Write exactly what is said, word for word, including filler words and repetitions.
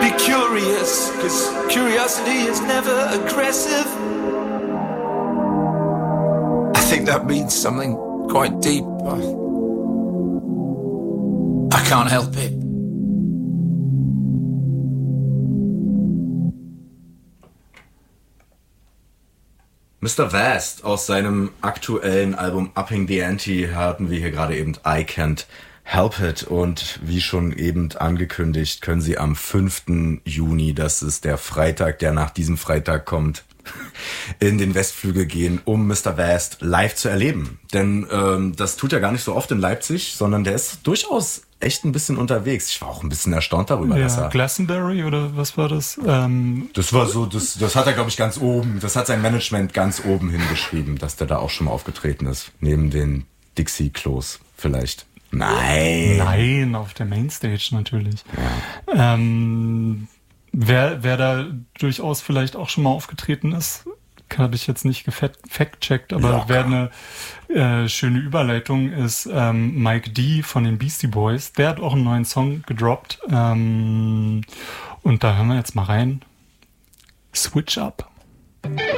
be curious, cause curiosity is never aggressive. I think that means something quite deep. I can't help it. Mister Vast aus seinem aktuellen Album Upping the Ante hatten wir hier gerade eben I Can't Help It, und wie schon eben angekündigt, können Sie am fünften Juni, das ist der Freitag, der nach diesem Freitag kommt, in den Westflügel gehen, um Mister Vast live zu erleben. Denn ähm, das tut er gar nicht so oft in Leipzig, sondern der ist durchaus echt ein bisschen unterwegs. Ich war auch ein bisschen erstaunt darüber, ja, dass er... Glastonbury oder was war das? Ähm das war so, das, das hat er, glaube ich, ganz oben, das hat sein Management ganz oben hingeschrieben, dass der da auch schon mal aufgetreten ist. Neben den Dixie-Klos vielleicht. Nein. Nein, auf der Mainstage natürlich. Ja. Ähm, wer, wer da durchaus vielleicht auch schon mal aufgetreten ist, habe ich jetzt nicht gefact-checkt, aber Locker. wer eine äh, schöne Überleitung ist, ähm, Mike D von den Beastie Boys, der hat auch einen neuen Song gedroppt, ähm, und da hören wir jetzt mal rein. Switch Up.